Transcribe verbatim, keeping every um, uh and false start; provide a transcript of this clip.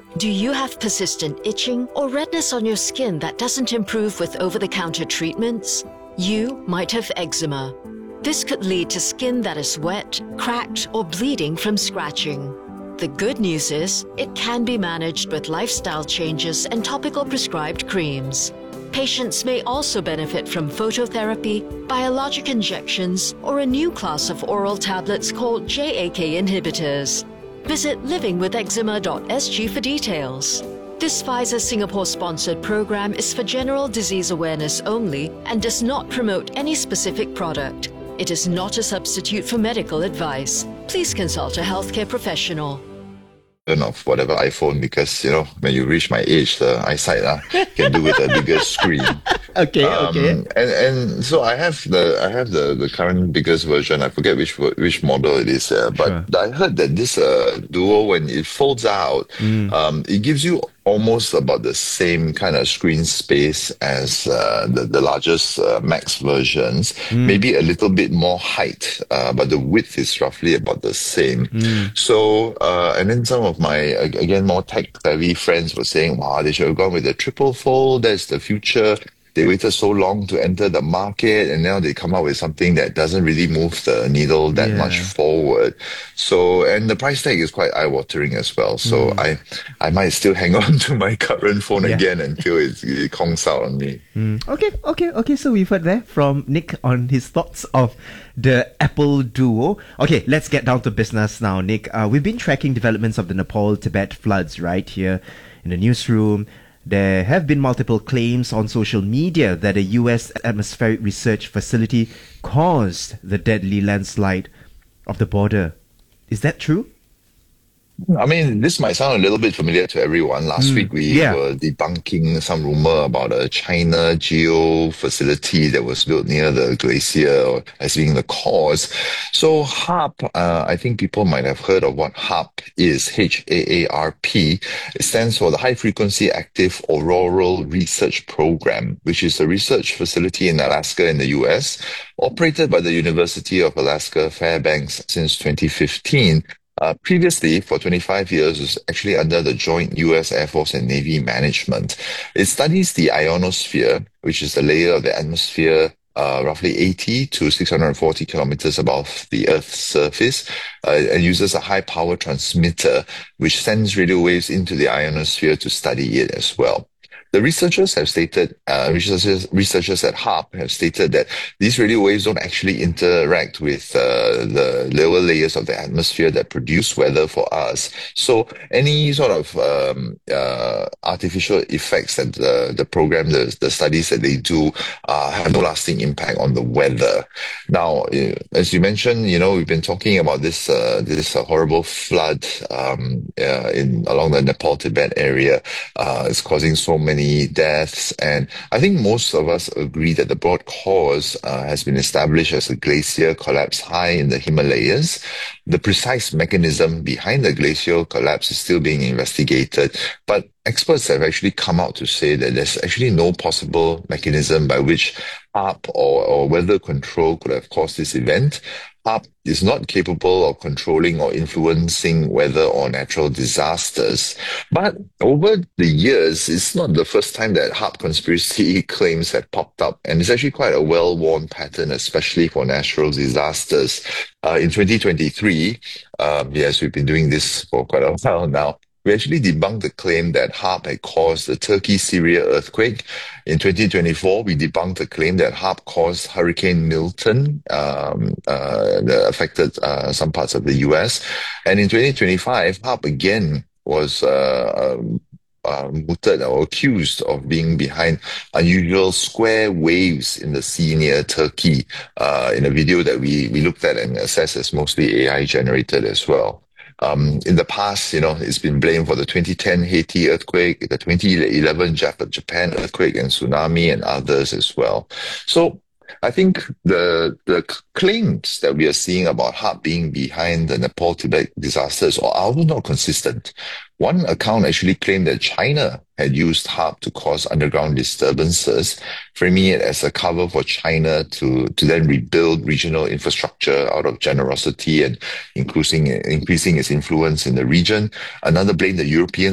Do you have persistent itching or redness on your skin that doesn't improve with over-the-counter treatments? You might have eczema. This could lead to skin that is wet, cracked, or bleeding from scratching. The good news is, it can be managed with lifestyle changes and topical prescribed creams. Patients may also benefit from phototherapy, biologic injections, or a new class of oral tablets called J A K inhibitors. Visit living with eczema dot s g for details. This Pfizer Singapore-sponsored program is for general disease awareness only and does not promote any specific product. It is not a substitute for medical advice. Please consult a healthcare professional. Of whatever iPhone, because you know when you reach my age, the eyesight uh, can do with a bigger screen. Okay, Um, okay. and and so I have the I have the the current biggest version. I forget which ver- which model it is, uh, but Sure. I heard that this uh, Duo, when it folds out, um, it gives you almost about the same kind of screen space as uh, the the largest uh, Max versions. Maybe a little bit more height, uh, but the width is roughly about the same. So uh, and then some of my ag- again more tech savvy friends were saying, "Wow, they should have gone with the triple fold. That's the future." They waited so long to enter the market, and now they come out with something that doesn't really move the needle that Yeah. much forward. So, and the price tag is quite eye-watering as well. So I, I might still hang on to my current phone Yeah. again until it, it conks out on me. Mm. Okay, okay, okay. So we've heard there from Nick on his thoughts of the Apple Duo. Okay, let's get down to business now, Nick. Uh, we've been tracking developments of the Nepal-Tibet floods right here in the newsroom. There have been multiple claims on social media that a U S atmospheric research facility caused the deadly landslide of the border. Is that true? I mean, this might sound a little bit familiar to everyone. Last week, we yeah. were debunking some rumor about a China geo facility that was built near the glacier as being the cause. So HAARP, uh, I think people might have heard of what HAARP is, H A A R P. It stands for the High Frequency Active Auroral Research Program, which is a research facility in Alaska in the U S, operated by the University of Alaska Fairbanks since twenty fifteen. Uh, previously, for twenty-five years, it was actually under the joint U S Air Force and Navy management. It studies the ionosphere, which is the layer of the atmosphere uh, roughly eighty to six hundred forty kilometers above the Earth's surface, uh, and uses a high-power transmitter, which sends radio waves into the ionosphere to study it as well. The researchers have stated, uh, researchers, researchers at HAARP have stated that these radio waves don't actually interact with uh, the lower layers of the atmosphere that produce weather for us. So any sort of um, uh, artificial effects that the, the program, the, the studies that they do uh, have no lasting impact on the weather. Now, uh, as you mentioned, you know, we've been talking about this uh, this uh, horrible flood um, uh, in along the Nepal-Tibet area. Uh, it's causing so many deaths, and I think most of us agree that the broad cause uh, has been established as a glacier collapse high in the Himalayas. The precise mechanism behind the glacial collapse is still being investigated, but experts have actually come out to say that there's actually no possible mechanism by which HAARP or, or weather control could have caused this event. HAARP is not capable of controlling or influencing weather or natural disasters. But over the years, it's not the first time that HAARP conspiracy claims have popped up, and it's actually quite a well-worn pattern, especially for natural disasters. Uh, in twenty twenty-three, um, yes, we've been doing this for quite a while now, we actually debunked the claim that HAARP had caused the Turkey-Syria earthquake. In twenty twenty-four, we debunked the claim that HAARP caused Hurricane Milton, um, uh, that affected uh, some parts of the U S. And in twenty twenty-five, HAARP again was uh, um, uh, mooted or accused of being behind unusual square waves in the sea near Turkey, uh, in a video that we, we looked at and assessed as mostly A I generated as well. Um, in the past, you know, it's been blamed for the twenty ten Haiti earthquake, the twenty eleven Jap- Japan earthquake and tsunami, and others as well. So I think the the claims that we are seeing about HAARP being behind the Nepal-Tibet disasters are also not consistent. One account actually claimed that China had used HAARP to cause underground disturbances, framing it as a cover for China to, to then rebuild regional infrastructure out of generosity and increasing, increasing its influence in the region. Another blamed the European